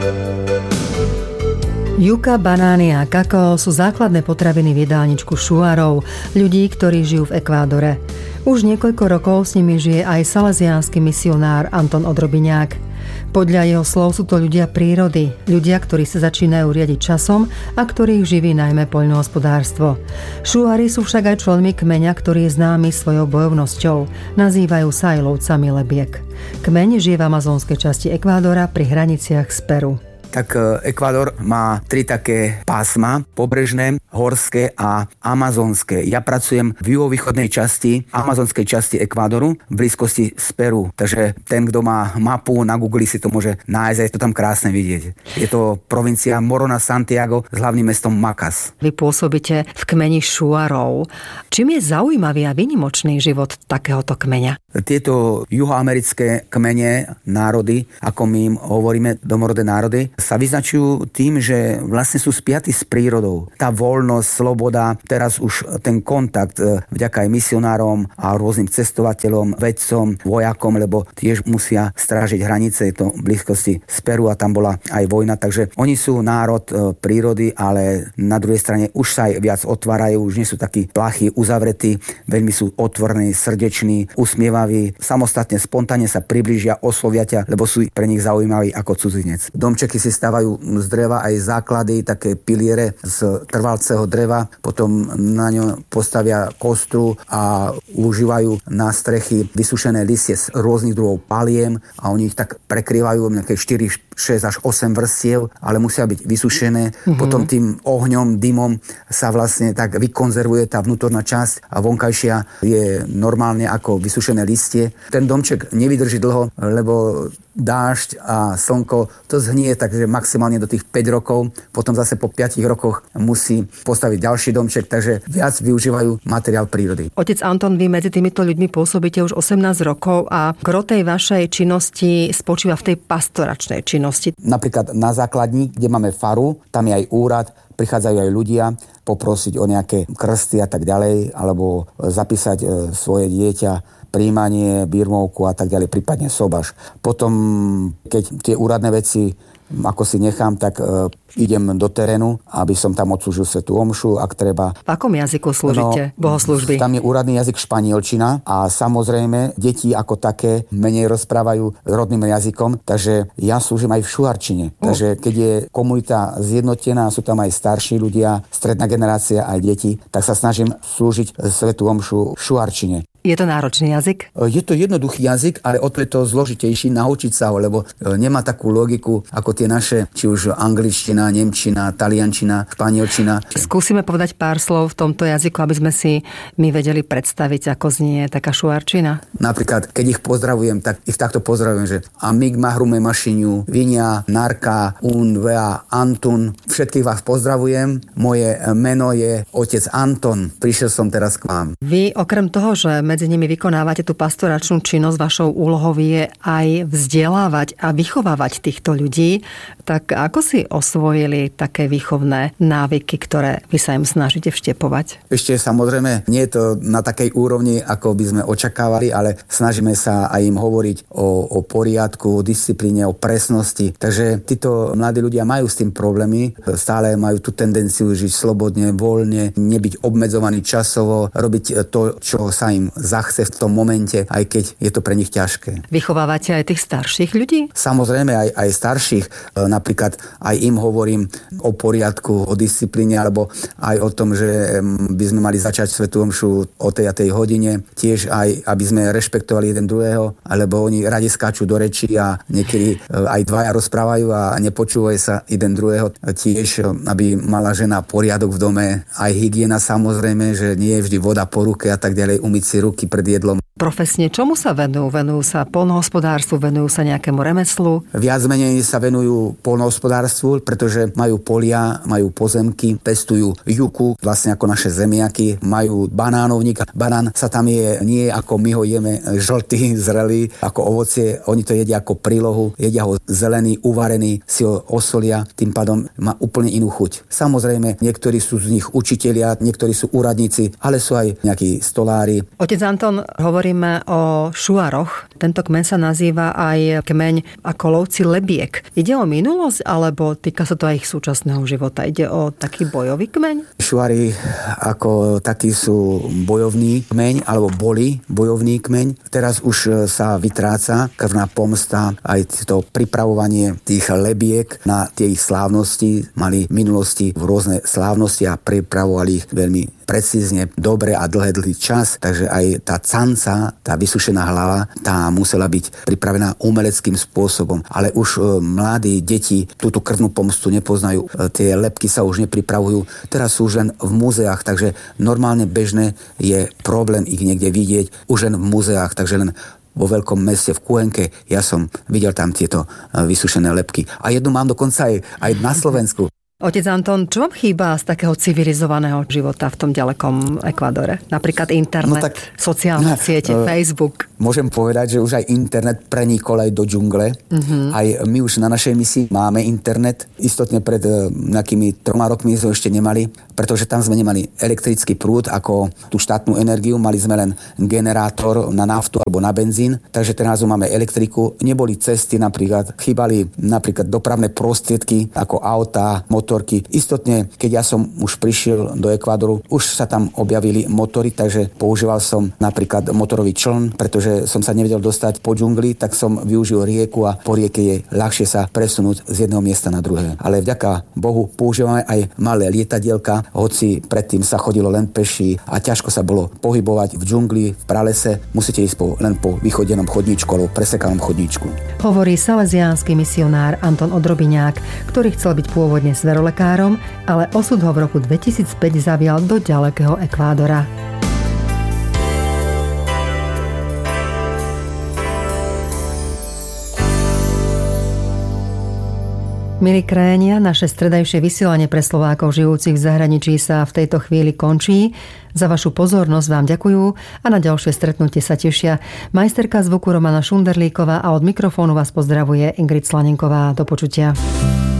Juka, banány a kakao sú základné potraviny v jedálničku šuarov, ľudí, ktorí žijú v Ekvádore. Už niekoľko rokov s nimi žije aj salesiánsky misionár Anton Odrobiňák. Podľa jeho slov sú to ľudia prírody, ľudia, ktorí sa začínajú riadiť časom a ktorých živí najmä poľnohospodárstvo. Šuári sú však aj členmi kmeňa, ktorý je známy svojou bojovnosťou. Nazývajú sa aj lovcami lebiek. Kmeň žije v amazonskej časti Ekvádora pri hraniciach s Peru. Tak Ekvádor má 3 také pásma, pobrežné, horské a amazonské. Ja pracujem v juhovýchodnej časti, amazonskej časti Ekvádoru, v blízkosti z Peru. Takže ten, kto má mapu na Google, si to môže nájsť, je to tam krásne vidieť. Je to provincia Morona Santiago s hlavným mestom Macas. Vy pôsobíte v kmeni šuarov. Čím je zaujímavý a výnimočný život takéhoto kmeňa? Tieto juhoamerické kmene, národy, ako my im hovoríme, domorodé národy, sa vyznačujú tým, že vlastne sú spiatí s prírodou. Tá voľnosť, sloboda, teraz už ten kontakt vďaka aj misionárom a rôznym cestovateľom, vedcom, vojakom, lebo tiež musia strážiť hranice, je to v blízkosti z Peru a tam bola aj vojna, takže oni sú národ prírody, ale na druhej strane už sa aj viac otvárajú, už nie sú takí plachí, uzavretí, veľmi sú otvorení, srdeční, usmievaví, samostatne, spontánne sa priblížia, oslovia ťa, lebo sú pre nich zaujímaví ako cudzinec. Domčeky si stavajú z dreva aj základy, také piliere z trvalceho dreva, potom na ňo postavia kostru a užívajú na strechy vysušené listie z rôznych druhov paliem a oni ich tak prekrývajú nejaké 4, 6 až 8 vrstiev, ale musia byť vysušené. Potom tým ohňom, dymom sa vlastne tak vykonzervuje tá vnútorná časť a vonkajšia je normálne ako vysušené listie. Ten domček nevydrží dlho, lebo dážď a slnko to zhnie, takže maximálne do tých 5 rokov. Potom zase po 5 rokoch musí postaviť ďalší domček, takže viac využívajú materiál prírody. Otec Anton, vy medzi týmito ľuďmi pôsobíte už 18 rokov a gro tej vašej činnosti spočíva v tej pastoračnej činnosti. Napríklad na základni, kde máme faru, tam je aj úrad, prichádzajú aj ľudia poprosiť o nejaké krsty a tak ďalej, alebo zapísať svoje dieťa, príjmanie, birmovku a tak ďalej, prípadne sobaš. Potom, keď tie úradné veci ako si nechám, tak idem do terénu, aby som tam odslúžil svätú omšu, ak treba. V akom jazyku slúžite bohoslúžby? Tam je úradný jazyk španielčina a samozrejme deti ako také menej rozprávajú rodným jazykom, takže ja slúžim aj v šuarčine. Takže keď je komunita zjednotená, sú tam aj starší ľudia, stredná generácia, aj deti, tak sa snažím slúžiť svätú omšu v šuarčine. Je to náročný jazyk? Je to jednoduchý jazyk, ale o to je to zložitejší naučiť sa ho, lebo nemá takú logiku ako tie naše, či už angličtina, nemčina, taliančina, španielčina. Skúsime povedať pár slov v tomto jazyku, aby sme si my vedeli predstaviť, ako znie taká šuarčina. Napríklad, keď ich pozdravujem, tak ich takto pozdravujem, že amig mahrume mašiniu, vinia, narka, un, vea, Antun. Všetkých vás pozdravujem. Moje meno je otec Anton. Prišiel som teraz k vám. Vy okrem toho, že medzi nimi vykonávate tú pastoračnú činnosť, vašou úlohou je aj vzdelávať a vychovávať týchto ľudí. Tak ako si osvojili také výchovné návyky, ktoré vy sa im snažíte vštepovať? Ešte samozrejme, nie je to na takej úrovni, ako by sme očakávali, ale snažíme sa aj im hovoriť o poriadku, o disciplíne, o presnosti. Takže títo mladí ľudia majú s tým problémy, stále majú tú tendenciu žiť slobodne, voľne, nebyť obmedzovaný časovo, robiť to, čo sa im zachce v tom momente, aj keď je to pre nich ťažké. Vychovávate aj tých starších ľudí? Samozrejme aj starších. Napríklad aj im hovorím o poriadku, o disciplíne, alebo aj o tom, že by sme mali začať svätú omšu o tej a tej hodine. Tiež aj, aby sme rešpektovali jeden druhého, alebo oni radi skáču do reči a niekedy aj dvaja rozprávajú a nepočúvajú sa jeden druhého. Tiež, aby mala žena poriadok v dome, aj hygiena samozrejme, že nie je vždy voda po ruke a tak ďalej, umyť si ruky pred jedlom. Profesne čomu sa venujú? Venujú sa poľnohospodárstvu, venujú sa nejakému remeslu? Viac menej sa venujú poľnohospodárstvu, pretože majú polia, majú pozemky, pestujú juku, vlastne ako naše zemiaky, majú banánovník. Banán sa tam je nie ako my ho jeme žltý, zrelý, ako ovocie, oni to jedia ako prílohu, jedia ho zelený, uvarený, si ho osolia, tým pádom má úplne inú chuť. Samozrejme, niektorí sú z nich učitelia, niektorí sú úradníci, ale sú aj nejakí stolári. Otec Anton, hovorí hovoríme o šuaroch. Tento kmeň sa nazýva aj kmeň ako lovci lebiek. Ide o minulosť, alebo týka sa to aj ich súčasného života? Ide o taký bojový kmeň? Šuári ako takí sú bojovný kmeň, alebo boli bojovný kmeň. Teraz už sa vytráca krvná pomsta, aj to pripravovanie tých lebiek na tie ich slávnosti. Mali v minulosti rôzne slávnosti a pripravovali ich veľmi precízne, dobre a dlhý čas, takže aj tá canca, tá vysušená hlava, tá musela byť pripravená umeleckým spôsobom. Ale už mladí deti túto krvnú pomstu nepoznajú. Tie lebky sa už nepripravujú. Teraz sú už len v múzeách, takže normálne bežné je problém ich niekde vidieť už len v múzeách, takže len vo veľkom meste v Kuenke, ja som videl tam tieto vysušené lebky. A jednu mám dokonca aj na Slovensku. Otec Anton, čo vám chýba z takého civilizovaného života v tom ďalekom Ekvádore? Napríklad internet, sociálne siete, Facebook. Môžem povedať, že už aj internet prenikol aj do džungle. Aj my už na našej misii máme internet. Istotne pred nejakými 3 rokmi sme ešte nemali, pretože tam sme nemali elektrický prúd ako tú štátnu energiu. Mali sme len generátor na naftu alebo na benzín. Takže teraz máme elektriku. Neboli cesty napríklad. Chýbali napríklad dopravné prostriedky ako auta, motorky. Istotne, keď ja som už prišiel do Ekvádoru, už sa tam objavili motory, takže používal som napríklad motorový čln, pretože som sa nevedel dostať po džungli, tak som využil rieku a po rieke je ľahšie sa presunúť z jedného miesta na druhé. Ale vďaka Bohu používame aj malé lietadielka, hoci predtým sa chodilo len peši a ťažko sa bolo pohybovať v džungli, v pralese. Musíte ísť len po vychodenom chodníčku alebo presekanom chodníčku. Hovorí salesiánsky misionár Anton Odrobiňák, ktorý chcel byť pôvodne zverolekárom, ale osud ho v roku 2005 zavial do ďalekého Ekvádora. Milí krajania, naše stredajšie vysielanie pre Slovákov žijúcich v zahraničí sa v tejto chvíli končí. Za vašu pozornosť vám ďakujú a na ďalšie stretnutie sa tešia majsterka zvuku Romana Šunderlíková a od mikrofónu vás pozdravuje Ingrid Slanenková. Do počutia.